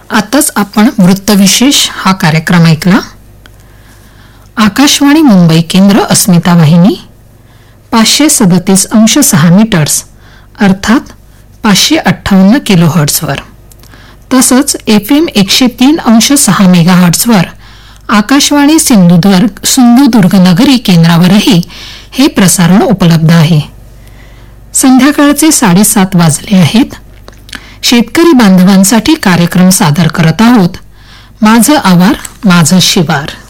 आताच आपण वृत्तविशेष हा कार्यक्रम ऐकला. आकाशवाणी मुंबई केंद्र, अस्मिता वाहिनी 537.6 मीटर्स अर्थात 558 किलोहर्ट्झवर, तसंच FM 103.6 मेगाहर्ट्झवर आकाशवाणी सिंधुदुर्ग नगरी केंद्रावरही हे प्रसारण उपलब्ध आहे. संध्याकाळचे 7:30 वाजले आहेत. शेतकरी बांधवांसाठी कार्यक्रम सादर करत आहोत. माझं आवार माझं शिवार.